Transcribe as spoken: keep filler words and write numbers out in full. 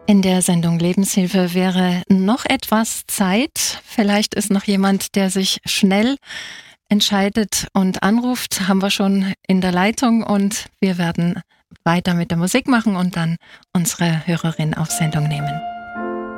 In der Sendung Lebenshilfe wäre noch etwas Zeit. Vielleicht ist noch jemand, der sich schnell entscheidet und anruft. Haben wir schon in der Leitung und wir werden weiter mit der Musik machen und dann unsere Hörerin auf Sendung nehmen.